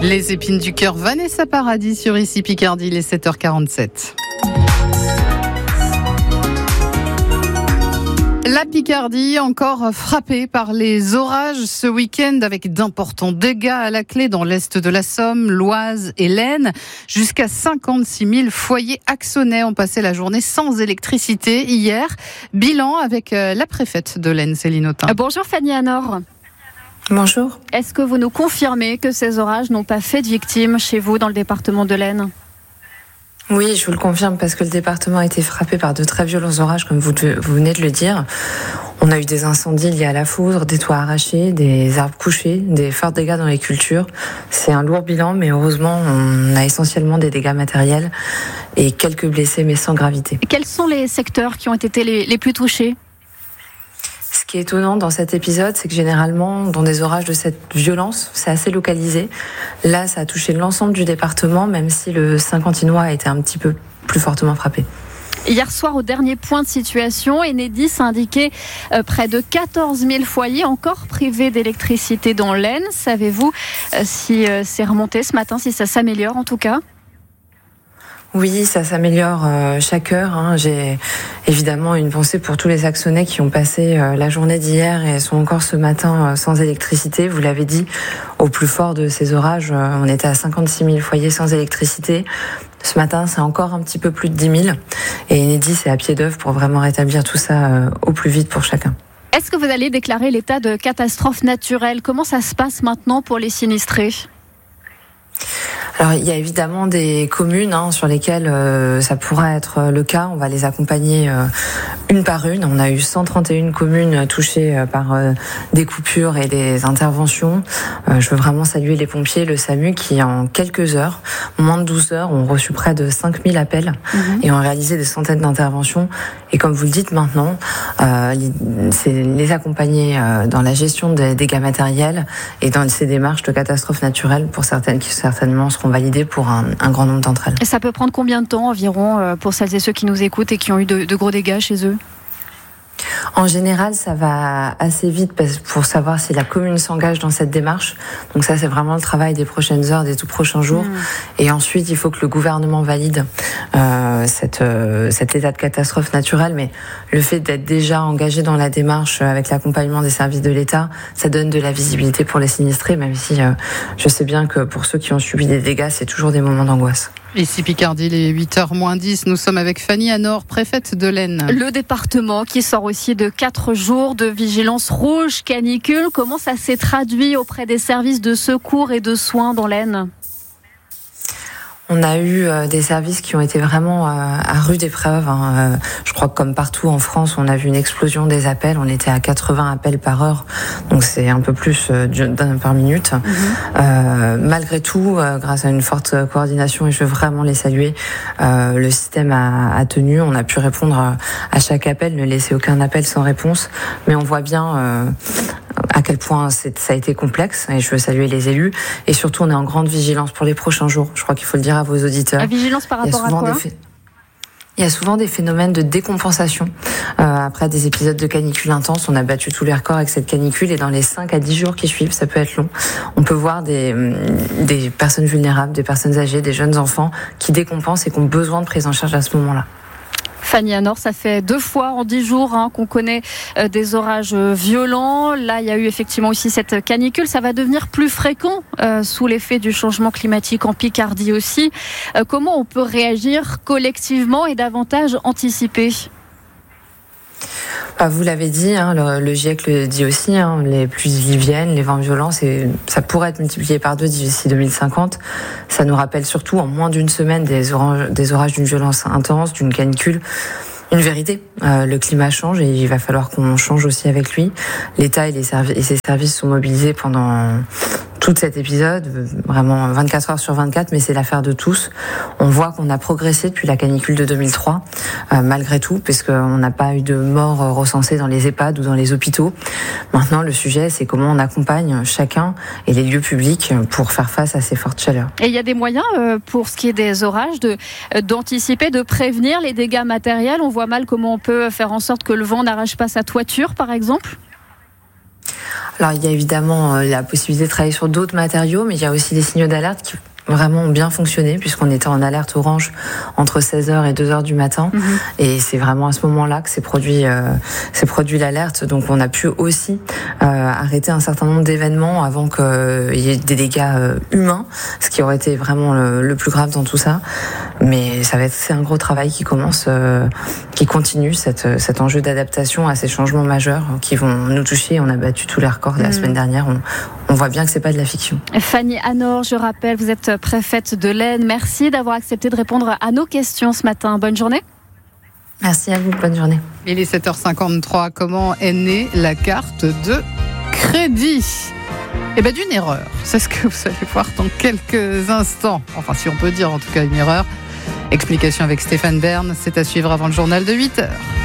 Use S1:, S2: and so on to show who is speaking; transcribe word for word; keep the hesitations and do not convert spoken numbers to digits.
S1: Les épines du cœur, Vanessa Paradis sur Ici Picardie, les sept heures quarante-sept. La Picardie encore frappée par les orages ce week-end avec d'importants dégâts à la clé dans l'est de la Somme, l'Oise et l'Aisne. Jusqu'à cinquante-six mille foyers axonnais ont passé la journée sans électricité hier. Bilan avec la préfète de l'Aisne, Céline Autain.
S2: Bonjour Fanny Anor.
S3: Bonjour.
S2: Est-ce que vous nous confirmez que ces orages n'ont pas fait de victimes chez vous dans le département de l'Aisne ?
S3: Oui, je vous le confirme parce que le département a été frappé par de très violents orages, comme vous, vous venez de le dire. On a eu des incendies liés à la foudre, des toits arrachés, des arbres couchés, des forts dégâts dans les cultures. C'est un lourd bilan, mais heureusement, on a essentiellement des dégâts matériels et quelques blessés, mais sans gravité.
S2: Quels sont les secteurs qui ont été les, les plus touchés ?
S3: Ce qui est étonnant dans cet épisode, c'est que généralement, dans des orages de cette violence, c'est assez localisé. Là, ça a touché l'ensemble du département, même si le Saint-Quentinois a été un petit peu plus fortement frappé.
S2: Hier soir, au dernier point de situation, Enedis a indiqué euh, près de quatorze mille foyers encore privés d'électricité dans l'Aisne. Savez-vous euh, si euh, c'est remonté ce matin, si ça s'améliore en tout cas ?
S3: Oui, ça s'améliore euh, chaque heure. Hein. J'ai évidemment une pensée pour tous les Axonnais qui ont passé euh, la journée d'hier et sont encore ce matin euh, sans électricité. Vous l'avez dit, au plus fort de ces orages, euh, on était à cinquante-six mille foyers sans électricité. Ce matin, c'est encore un petit peu plus de dix mille. Et Enedis est à pied d'œuvre pour vraiment rétablir tout ça euh, au plus vite pour chacun.
S2: Est-ce que vous allez déclarer l'état de catastrophe naturelle ? Comment ça se passe maintenant pour les sinistrés ?
S3: Alors, il y a évidemment des communes hein, sur lesquelles euh, ça pourra être le cas. On va les accompagner euh, une par une. On a eu cent trente et une communes touchées euh, par euh, des coupures et des interventions. Euh, je veux vraiment saluer les pompiers, le SAMU, qui en quelques heures, moins de douze heures, ont reçu près de cinq mille appels mmh. et ont réalisé des centaines d'interventions. Et comme vous le dites maintenant, euh, c'est les accompagner euh, dans la gestion des dégâts matériels et dans ces démarches de catastrophes naturelles pour certaines qui certainement seront validées pour un, un grand nombre d'entre elles.
S2: Et ça peut prendre combien de temps environ pour celles et ceux qui nous écoutent et qui ont eu de, de gros dégâts chez eux ?
S3: En général, ça va assez vite pour savoir si la commune s'engage dans cette démarche. Donc ça, c'est vraiment le travail des prochaines heures, des tout prochains jours. Mmh. Et ensuite, il faut que le gouvernement valide euh, cette, euh, cet état de catastrophe naturelle. Mais le fait d'être déjà engagé dans la démarche avec l'accompagnement des services de l'État, ça donne de la visibilité pour les sinistrés, même si euh, je sais bien que pour ceux qui ont subi des dégâts, c'est toujours des moments d'angoisse.
S1: Ici Picardie, les huit heures moins dix, nous sommes avec Fanny Anor, préfète de l'Aisne.
S2: Le département qui sort aussi de quatre jours de vigilance rouge canicule. Comment ça s'est traduit auprès des services de secours et de soins dans l'Aisne ?
S3: On a eu euh, des services qui ont été vraiment euh, à rude épreuve. Hein. Euh, je crois que comme partout en France, on a vu une explosion des appels. On était à quatre-vingts appels par heure, donc c'est un peu plus euh, d'un par minute. Mm-hmm. Euh, malgré tout, euh, grâce à une forte coordination, et je veux vraiment les saluer, euh, le système a, a tenu. On a pu répondre à, à chaque appel, ne laisser aucun appel sans réponse. Mais on voit bien euh, à quel point c'est, ça a été complexe, et je veux saluer les élus. Et surtout, on est en grande vigilance pour les prochains jours. Je crois qu'il faut le dire à vos auditeurs.
S2: La vigilance par rapport à quoi ?
S3: Ph... Il y a souvent des phénomènes de décompensation euh, après des épisodes de canicule intense. On a battu tous les records avec cette canicule, et dans les cinq à dix jours qui suivent, ça peut être long, on peut voir des, des personnes vulnérables, des personnes âgées, des jeunes enfants qui décompensent et qui ont besoin de prise en charge à ce moment-là.
S2: Fanny Anor, ça fait deux fois en dix jours hein, qu'on connaît euh, des orages violents. Là, il y a eu effectivement aussi cette canicule. Ça va devenir plus fréquent euh, sous l'effet du changement climatique en Picardie aussi. Euh, comment on peut réagir collectivement et davantage anticiper ?
S3: Ah, vous l'avez dit, hein, le, le GIEC le dit aussi, hein, les pluies viennent, les vents violents, c'est, ça pourrait être multiplié par deux d'ici deux mille cinquante. Ça nous rappelle surtout en moins d'une semaine des orages, des orages d'une violence intense, d'une canicule. Une vérité, euh, le climat change et il va falloir qu'on change aussi avec lui. L'État et, les servi- et ses services sont mobilisés pendant tout cet épisode, vraiment vingt-quatre heures sur vingt-quatre, mais c'est l'affaire de tous. On voit qu'on a progressé depuis la canicule de deux mille trois, euh, malgré tout, puisqu'on n'a pas eu de morts recensées dans les EHPAD ou dans les hôpitaux. Maintenant, le sujet, c'est comment on accompagne chacun et les lieux publics pour faire face à ces fortes chaleurs.
S2: Et il y a des moyens, euh, pour ce qui est des orages, de, d'anticiper, de prévenir les dégâts matériels. On voit mal comment on peut faire en sorte que le vent n'arrache pas sa toiture, par exemple ?
S3: Alors il y a évidemment la possibilité de travailler sur d'autres matériaux, mais il y a aussi des signaux d'alerte qui vraiment bien fonctionné puisqu'on était en alerte orange entre seize heures et deux heures du matin. Mmh. Et c'est vraiment à ce moment-là que s'est produit, euh, s'est produit l'alerte. Donc on a pu aussi euh, arrêter un certain nombre d'événements avant qu'il euh, y ait des dégâts euh, humains, ce qui aurait été vraiment le, le plus grave dans tout ça. Mais ça va être, c'est un gros travail qui commence, euh, qui continue, cette, cet enjeu d'adaptation à ces changements majeurs qui vont nous toucher. On a battu tous les records de la mmh. semaine dernière. On, on voit bien que c'est pas de la fiction.
S2: Fanny Anor, je rappelle, vous êtes préfète de l'Aisne. Merci d'avoir accepté de répondre à nos questions ce matin. Bonne journée.
S3: Merci à vous, bonne journée.
S1: Il est sept heures cinquante-trois. Comment est née la carte de crédit ? Eh bien, d'une erreur. C'est ce que vous allez voir dans quelques instants. Enfin, si on peut dire en tout cas une erreur. Explication avec Stéphane Bern. C'est à suivre avant le journal de huit heures.